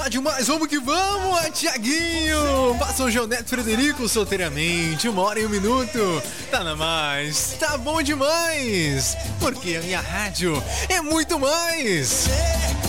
tá demais, vamos que vamos, Tiaguinho. Passa o João Neto Frederico solteiramente, 1h01. Tá na mais, tá bom demais. Porque a minha rádio é muito mais.